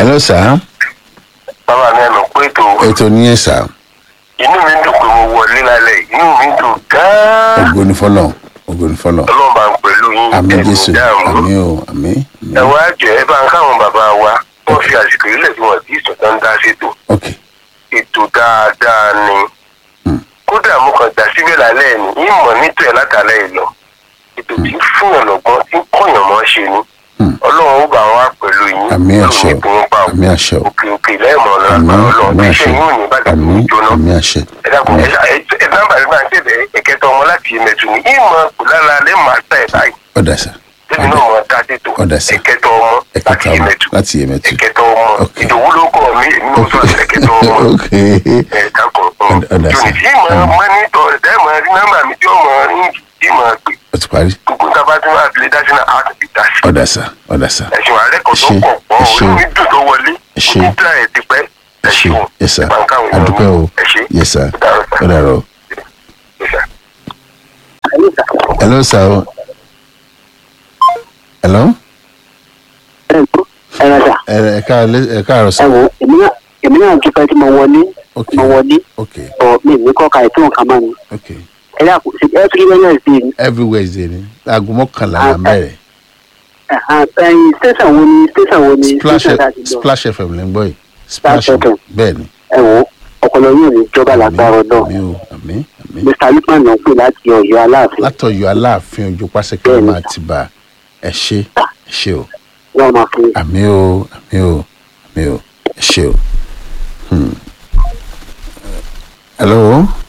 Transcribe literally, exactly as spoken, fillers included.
hello sir. bàbá mi ẹnu pé ètò ètò nìyẹn sir. inú mi dùn pé mo wọlé lálẹ́ inú mi dùn gan-an. ògo ni fọlọ ògo ni fọlọ. ọlọ́run bá ń pẹ̀lú yín àmín jésù dáàmú. àmín o àmín. ẹ wá jẹ́ ẹ bá ń káwọn bàbá wa wọ́n fi àsìkò ilẹ̀ tí wọ́n ti sọ̀tàn ń dá ṣètò. ok. ètò dáadáa ni. kódà mo kàn dá síbẹ̀ lálẹ́ ni ìmọ̀ nítò ẹ̀ látàlẹ́ ìlọ. ètò tí fún ọ̀nàgbọ́n tí kọ̀yàn mọ́ ṣe ni. ọlọ́run ó bá wa pẹ̀lú yín. àmín àṣẹ àmín àṣẹ òkè òkè lẹ́ẹ̀mọ́ ọ̀nà ọlọ́run tí iṣẹ́ yín ò ní bàtà tó ń jóná. àmín àṣẹ. ẹ dàgbọ́ ẹ nọ́mbà rẹ máa ń tẹ̀lé ẹ̀kẹta ọmọ láti ẹ̀mẹ̀tù ní ìmọ̀ kò lára lẹ́ máa tẹ̀ báyìí. ọ̀dà sà. lẹ́mi náà mọ̀ dá tètò ẹ̀kẹta ọmọ láti ẹ̀mẹ̀tù láti ẹ̀mẹ̀tù ẹ̀kẹta ọmọ ìdòwú ló kọ́ mi èmi náà sọ̀rọ̀ ẹ̀kẹta ọmọ ẹ̀ dàgbọ́ ọ̀dà sà. jòní tí ìmọ̀ mọ́nítọ̀ ẹ̀ mọ̀ rí nọ́mbà mi tí ó mọ̀ rí tí mọ̀ pé ó ti parí. gbogbo tábà tí wọ́n àti lè dá sí náà á ti dá sí. ọ̀dà sà ọ̀dà sà. ẹ̀sìn ààrẹ kan tó pọ̀ pọ̀ orí dùn tó wọlé nígbà ẹ̀ ti pẹ́ ẹ̀sìn yẹsà adúpẹ́ o yẹsà ọ̀dà rọ. hello sir o. hello. ẹ ẹ káàárọ̀ sir. ẹ wo èmi náà dúpẹ́ tí mo wọlé mo wọlé ọ mi ní kọ́ka ètò nǹkan mọ́ ni ẹ yà kó every wednesday ni. every wednesday ni aago mọ́kànlá la bẹ̀rẹ̀. ẹyin station wo ni station wo ni. splash splash fm lè ń gbọ́ yìí. splash fm bẹ́ẹ̀ ni. ẹ wo ọpọlọ yóò ní ìjọba lágbára náà. àmín o àmín àmín. mr lukman náà pè láti Ọ̀yọ́ aláàfin. látọ̀yọ́ aláàfin ojú pàṣẹkẹ́ máa ti bá ẹ ṣe ẹ ṣe o. wọ́n máa fún mi. àmín o àmín o àmín o ẹ ṣe o. hello.